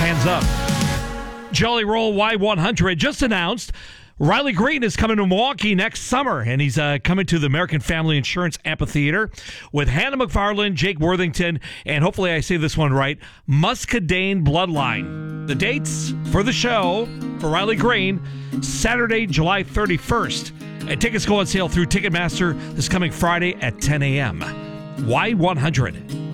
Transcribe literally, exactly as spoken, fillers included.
hands up. Jolly Roll Y one hundred just announced Riley Green is coming to Milwaukee next summer, and he's uh, coming to the American Family Insurance Amphitheater with Hannah McFarland, Jake Worthington, and hopefully I say this one right, Muscadine Bloodline. The dates for the show for Riley Green, Saturday, July thirty-first. And tickets go on sale through Ticketmaster this coming Friday at ten a.m. Y one hundred.